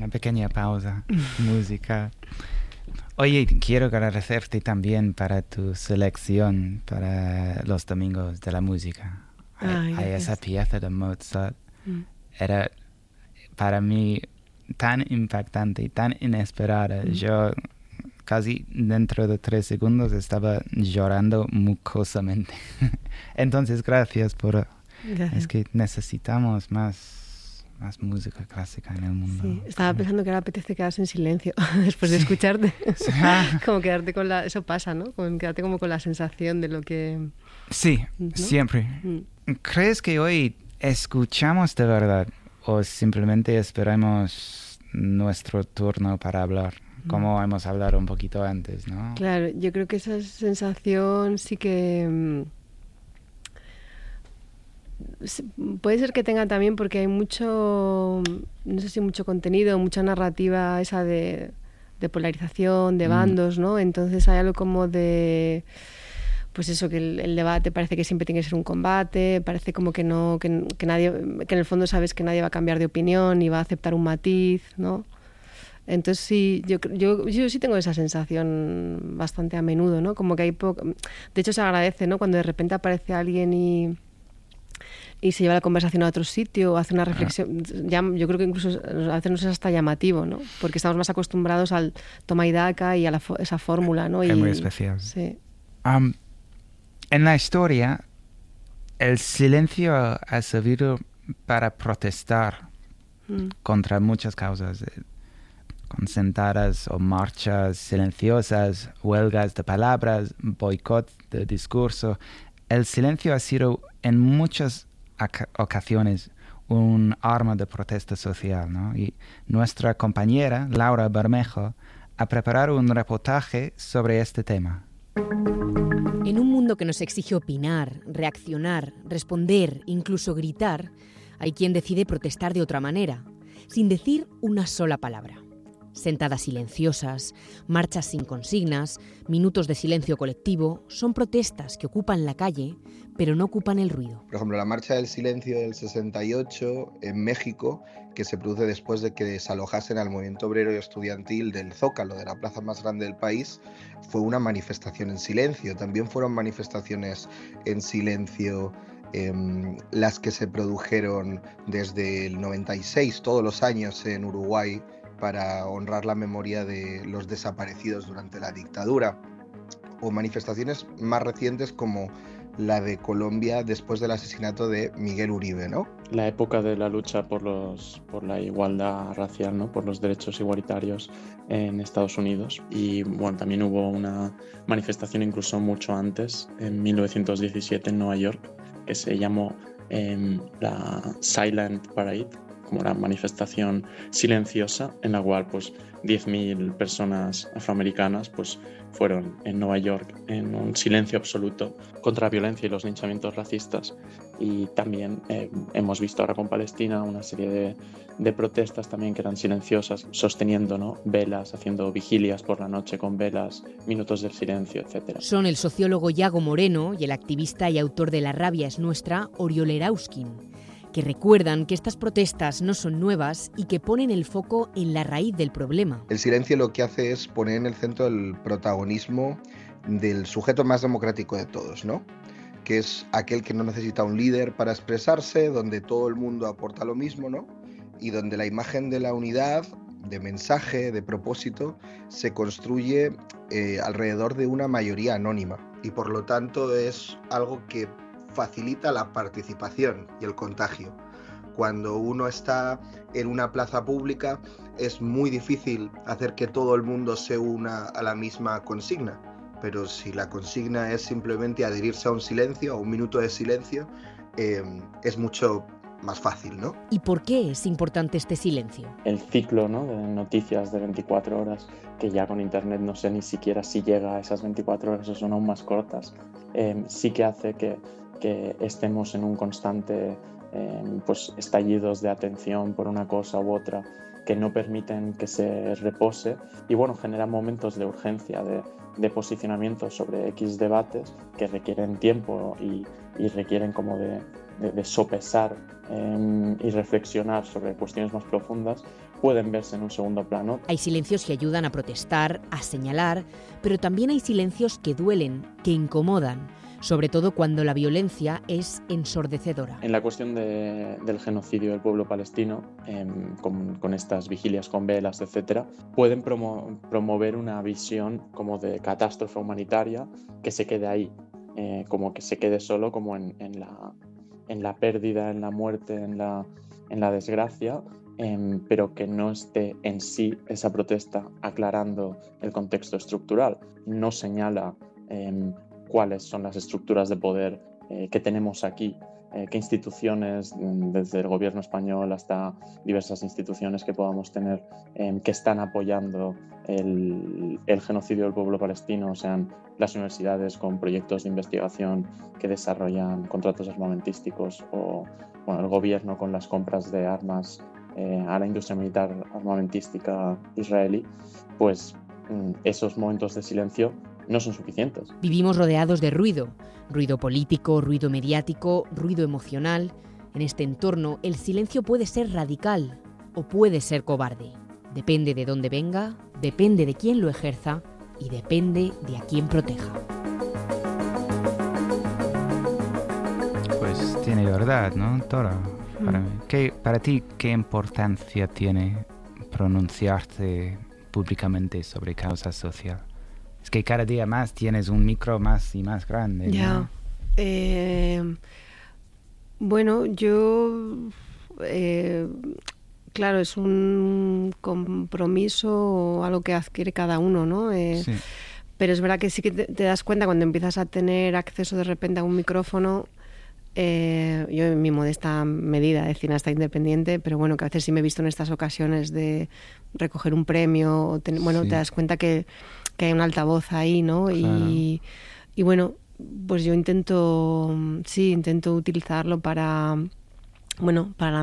una pequeña pausa musical. Oye, quiero agradecerte también para tu selección para los domingos de la música. Hay esa pieza de Mozart. Era para mí tan impactante y tan inesperada. Yo casi dentro de 3 segundos estaba llorando mucosamente. Entonces, gracias por... Gracias. Es que necesitamos más música clásica en el mundo. Sí, estaba pensando que ahora apetece quedarse en silencio después de escucharte. Como quedarte con la... Eso pasa, ¿no? Quedarte como con la sensación de lo que... Sí, ¿no? Siempre. ¿Crees que hoy escuchamos de verdad o simplemente esperamos nuestro turno para hablar? Como hemos hablado un poquito antes, ¿no? Claro, yo creo que esa sensación sí que... puede ser que tenga también porque hay mucho, no sé si mucho contenido, mucha narrativa esa de polarización, de bandos, ¿no? Entonces hay algo como de... Pues eso, que el debate parece que siempre tiene que ser un combate, parece como que no, que nadie, que en el fondo sabes que nadie va a cambiar de opinión y va a aceptar un matiz, ¿no? Entonces sí, yo sí tengo esa sensación bastante a menudo, ¿no? Como que hay poco... De hecho se agradece, ¿no? Cuando de repente aparece alguien y se lleva la conversación a otro sitio o hace una reflexión. Ya, yo creo que incluso a veces nos es hasta llamativo, ¿no? Porque estamos más acostumbrados al toma y daca y a esa fórmula, ¿no? Es muy especial. Sí. En la historia, el silencio ha servido para protestar contra muchas causas, con sentadas o marchas silenciosas, huelgas de palabras, boicot de discurso. El silencio ha sido en muchas ocasiones un arma de protesta social, ¿no? Y nuestra compañera, Laura Bermejo, ha preparado un reportaje sobre este tema. En un mundo que nos exige opinar, reaccionar, responder, incluso gritar, hay quien decide protestar de otra manera, sin decir una sola palabra. Sentadas silenciosas, marchas sin consignas, minutos de silencio colectivo, son protestas que ocupan la calle, pero no ocupan el ruido. Por ejemplo, la Marcha del Silencio del 68 en México, que se produce después de que desalojasen al movimiento obrero y estudiantil del Zócalo, de la plaza más grande del país, fue una manifestación en silencio. También fueron manifestaciones en silencio las que se produjeron desde el 96, todos los años en Uruguay, para honrar la memoria de los desaparecidos durante la dictadura, o manifestaciones más recientes como la de Colombia después del asesinato de Miguel Uribe, ¿no? La época de la lucha por la igualdad racial, ¿no? Por los derechos igualitarios en Estados Unidos. Y bueno, también hubo una manifestación incluso mucho antes, en 1917 en Nueva York, que se llamó la Silent Parade, como la manifestación silenciosa, en la cual pues 10.000 personas afroamericanas pues fueron en Nueva York en un silencio absoluto contra la violencia y los linchamientos racistas. Y también hemos visto ahora con Palestina una serie de protestas también que eran silenciosas, sosteniendo, ¿no?, velas, haciendo vigilias por la noche con velas, minutos del silencio, etc. Son el sociólogo Yago Moreno y el activista y autor de La rabia es nuestra, Oriol Erauskin, que recuerdan que estas protestas no son nuevas y que ponen el foco en la raíz del problema. El silencio lo que hace es poner en el centro el protagonismo del sujeto más democrático de todos, ¿no? Que es aquel que no necesita un líder para expresarse, donde todo el mundo aporta lo mismo, ¿no? Y donde la imagen de la unidad, de mensaje, de propósito, se construye alrededor de una mayoría anónima. Y por lo tanto es algo que facilita la participación y el contagio. Cuando uno está en una plaza pública es muy difícil hacer que todo el mundo se una a la misma consigna, pero si la consigna es simplemente adherirse a un silencio, a un minuto de silencio, es mucho más fácil, ¿no? ¿Y por qué es importante este silencio? El ciclo, ¿no?, de noticias de 24 horas, que ya con internet no sé ni siquiera si llega a esas 24 horas o son aún más cortas, sí que hace que estemos en un constante pues estallidos de atención por una cosa u otra que no permiten que se repose y bueno, generan momentos de urgencia, de posicionamiento sobre X debates que requieren tiempo y requieren como de de sopesar y reflexionar sobre cuestiones más profundas, pueden verse en un segundo plano. Hay silencios que ayudan a protestar, a señalar, pero también hay silencios que duelen, que incomodan, sobre todo cuando la violencia es ensordecedora. En la cuestión del genocidio del pueblo palestino, con estas vigilias con velas, etcétera, pueden promover una visión como de catástrofe humanitaria que se quede ahí, como que se quede solo como en la pérdida, en la muerte, en la desgracia, pero que no esté en sí esa protesta aclarando el contexto estructural. No señala cuáles son las estructuras de poder que tenemos aquí, qué instituciones, desde el gobierno español hasta diversas instituciones que podamos tener, que están apoyando el genocidio del pueblo palestino, sean las universidades con proyectos de investigación que desarrollan contratos armamentísticos o el gobierno con las compras de armas a la industria militar armamentística israelí, pues esos momentos de silencio no son suficientes. Vivimos rodeados de ruido político, ruido mediático, ruido emocional. En este entorno, el silencio puede ser radical o puede ser cobarde. Depende de dónde venga, depende de quién lo ejerza y depende de a quién proteja. Pues tiene verdad, ¿no, Tora? Para ti, ¿qué importancia tiene pronunciarte públicamente sobre causa social? Es que cada día más tienes un micro más y más grande, ¿no? Ya. Bueno, yo... claro, es un compromiso, algo que adquiere cada uno, ¿no? Sí. Pero es verdad que sí que te das cuenta cuando empiezas a tener acceso de repente a un micrófono. Yo en mi modesta medida de cineasta independiente, pero bueno, que a veces sí me he visto en estas ocasiones de recoger un premio, o te das cuenta que hay un altavoz ahí, ¿no? Claro. Y bueno, pues yo intento utilizarlo para